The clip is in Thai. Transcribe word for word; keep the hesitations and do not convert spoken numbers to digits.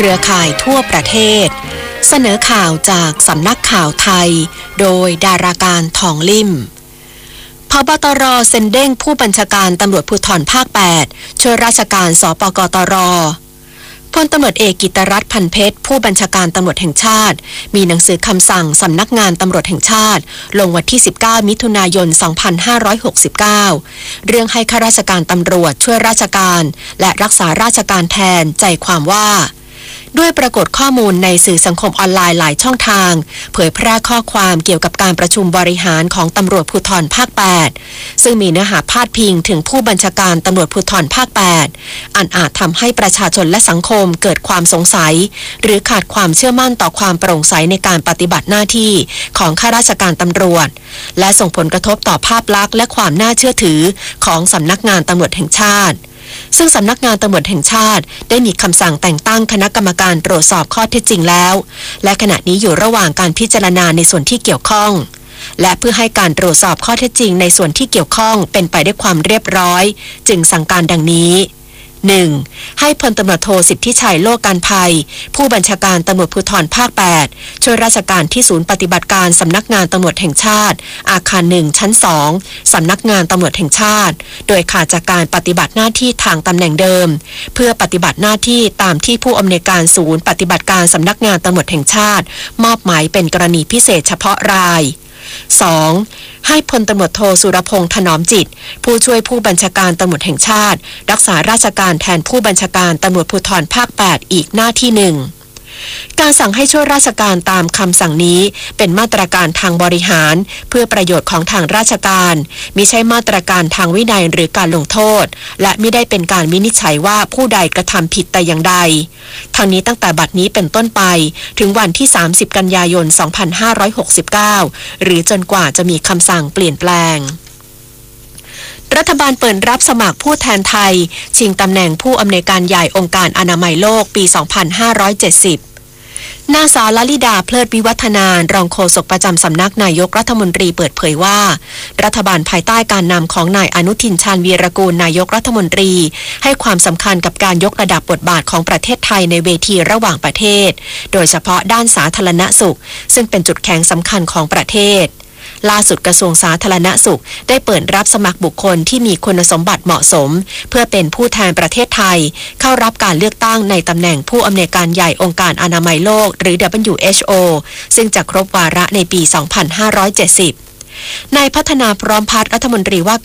เครือข่ายทั่วประเทศเสนอข่าวจากสำนักข่าวไทยโดยดาราการทองลิ่มผบตรเซ็นเด้งผู้บัญชาการตำรวจภูธรภาคแปดช่วยราชการสปกตรพลตำรวจเอกกิตติรัตน์พันเพชรผู้บัญชาการตำรวจแห่งชาติมีหนังสือคำสั่งสำนักงานตำรวจแห่งชาติลงวันที่สิบเก้ามิถุนายนสองพันห้าร้อยหกสิบเก้าเรื่องให้ข้าราชการตำรวจช่วยราชการและรักษาราชการแทนใจความว่าด้วยปรากฏข้อมูลในสื่อสังคมออนไลน์หลายช่องทางเผยแพร่ข้อความเกี่ยวกับการประชุมบริหารของตำรวจภูธรภาคแปดซึ่งมีเนื้อหาพาดพิงถึงผู้บัญชาการตำรวจภูธรภาคแปดอันอาจทำให้ประชาชนและสังคมเกิดความสงสัยหรือขาดความเชื่อมั่นต่อความโปร่งใสในการปฏิบัติหน้าที่ของข้าราชการตำรวจและส่งผลกระทบต่อภาพลักษณ์และความน่าเชื่อถือของสำนักงานตำรวจแห่งชาติซึ่งสำนักงานตำรวจแห่งชาติได้มีคำสั่งแต่งตั้งคณะกรรมการตรวจสอบข้อเท็จจริงแล้วและขณะนี้อยู่ระหว่างการพิจารณาในส่วนที่เกี่ยวข้องและเพื่อให้การตรวจสอบข้อเท็จจริงในส่วนที่เกี่ยวข้องเป็นไปด้วยความเรียบร้อยจึงสั่งการดังนี้ หนึ่ง. ให้พลตำรวจโทสิทธิชัยโลการภัยผู้บัญชาการตำรวจภูธรภาคแปดช่วยราชการที่ศูนย์ปฏิบัติการสำนักงานตำรวจแห่งชาติอาคารหนึ่งชั้นสองสำนักงานตำรวจแห่งชาติโดยขาดจากการปฏิบัติหน้าที่ทางตำแหน่งเดิมเพื่อปฏิบัติหน้าที่ตามที่ผู้อำนวยการศูนย์ปฏิบัติการสำนักงานตำรวจแห่งชาติมอบหมายเป็นกรณีพิเศษเฉพาะราย สอง. ให้พลตำรวจโทสุรพงษ์ถนอมจิตผู้ช่วยผู้บัญชาการตำรวจแห่งชาติรักษาราชการแทนผู้บัญชาการตำรวจภูธรภาคแปดอีกหน้าที่หนึ่งการสั่งให้ช่วยราชการตามคำสั่งนี้เป็นมาตรการทางบริหารเพื่อประโยชน์ของทางราชการมิใช่มาตรการทางวินัยหรือการลงโทษและมิได้เป็นการวินิจฉัยว่าผู้ใดกระทำผิดแต่อย่างใดทั้งนี้ตั้งแต่บัดนี้เป็นต้นไปถึงวันที่สามสิบกันยายนสองพันห้าร้อยหกสิบเก้าหรือจนกว่าจะมีคำสั่งเปลี่ยนแปลงรัฐบาลเปิดรับสมัครผู้แทนไทยชิงตำแหน่งผู้อำนวยการใหญ่องค์การอนามัยโลกปีสองพันห้าร้อยเจ็ดสิบนางสาวลลิดาเพลิดวิวัฒนารองโฆษกประจำสำนักนายกรัฐมนตรีเปิดเผยว่ารัฐบาลภายใต้การนำของนายอนุทินชาญวีรกูลนายกรัฐมนตรีให้ความสำคัญกับการยกระดับบทบาทของประเทศไทยในเวทีระหว่างประเทศโดยเฉพาะด้านสาธารณสุขซึ่งเป็นจุดแข็งสำคัญของประเทศล่าสุดกระทรวงสาธารณสุขได้เปิดรับสมัครบุคคลที่มีคุณสมบัติเหมาะสมเพื่อเป็นผู้แทนประเทศไทยเข้ารับการเลือกตั้งในตำแหน่งผู้อำนวยการใหญ่องค์การอนามัยโลกหรือ ดับเบิลยู เอช โอ ซึ่งจะครบวาระในปี สองพันห้าร้อยเจ็ดสิบนายพัฒนาพร้อมพัฒน์รัฐมนตรีว่า